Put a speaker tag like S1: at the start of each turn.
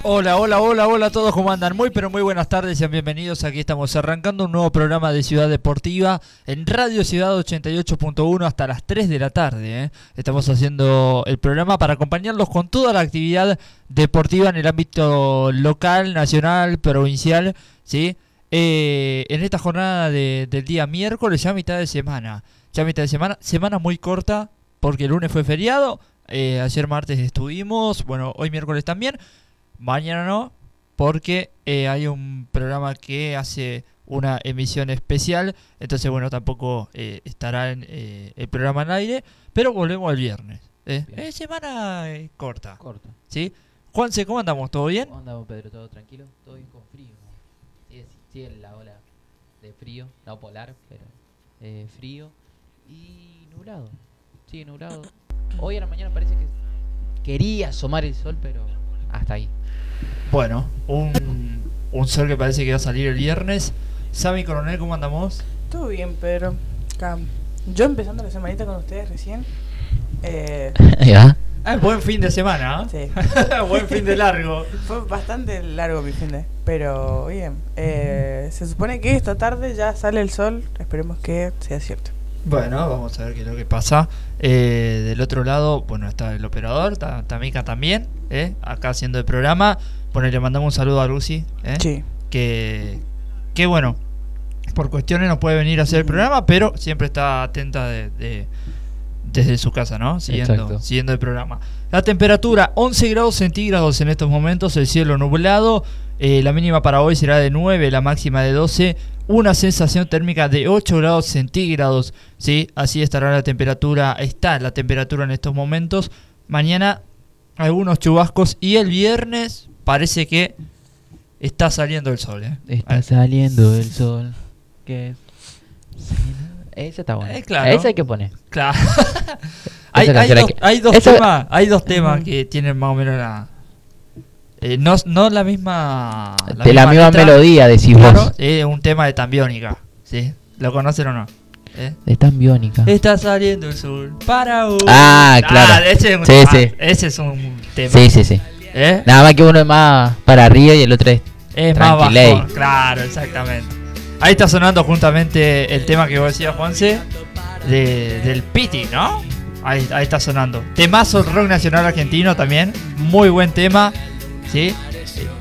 S1: Hola, hola, hola, hola a todos, ¿cómo andan? Muy pero muy buenas tardes, sean bienvenidos. Aquí estamos arrancando un nuevo programa de Ciudad Deportiva en Radio Ciudad 88.1 hasta las 3 de la tarde. Estamos haciendo el programa para acompañarlos con toda la actividad deportiva en el ámbito local, nacional, provincial, ¿sí? En esta jornada del día miércoles, ya mitad de semana. Semana muy corta porque el lunes fue feriado, ayer martes estuvimos, bueno, hoy miércoles también. Mañana no, porque hay un programa que hace una emisión especial. Entonces, bueno, tampoco estará el programa al aire. Pero volvemos el viernes. Semana corta. ¿Sí? Juanse, ¿cómo andamos? ¿Todo bien?
S2: ¿Cómo andamos, Pedro? ¿Todo tranquilo? Todo bien con frío. Sigue la ola de frío, no polar, pero frío y nublado. Sigue nublado. Hoy a la mañana parece que quería asomar el sol, pero hasta ahí.
S1: Bueno, un sol que parece que va a salir el viernes. Sami Coronel, ¿cómo andamos?
S3: Todo bien, Pedro. Acá. Yo empezando la semanita con ustedes recién.
S2: ¿Ya?
S1: Buen fin de semana, ¿eh?
S3: Sí.
S1: Buen fin de largo.
S3: Fue bastante largo mi fin de. Pero bien. Se supone que esta tarde ya sale el sol. Esperemos que sea cierto.
S1: Bueno, vamos a ver qué es lo que pasa. Del otro lado, bueno, está el operador, está Mica también, acá haciendo el programa. Bueno, le mandamos un saludo a Lucy,
S3: Sí.
S1: que bueno, por cuestiones no puede venir a hacer el programa, pero siempre está atenta desde su casa, ¿no? Siguiendo el programa. La temperatura 11 grados centígrados en estos momentos, el cielo nublado. La mínima para hoy será de 9, la máxima de 12. Una sensación térmica de 8 grados centígrados, ¿sí? Así estará la temperatura, está la temperatura en estos momentos. Mañana algunos chubascos y el viernes parece que está saliendo el sol,
S2: Está saliendo el sol. ¿Qué? Ese está bueno.
S1: Claro.
S2: Ese hay que poner.
S1: Claro. hay dos temas que tienen más o menos la... no la misma...
S2: de la misma
S1: letra,
S2: melodía, decís
S1: claro,
S2: vos.
S1: Es un tema de Tambiónica, ¿sí? ¿Lo conocen o no?
S2: De Tambiónica.
S1: Está saliendo el sol para hoy.
S2: Ah, claro.
S1: Ese es un tema.
S2: Sí. Nada más que uno es más para arriba y el otro es
S1: más bajo. Claro, exactamente. Ahí está sonando juntamente el tema que vos decías, Juanse, del Piti, ¿no? Ahí está sonando. Temazo rock nacional argentino también. Muy buen tema, ¿sí?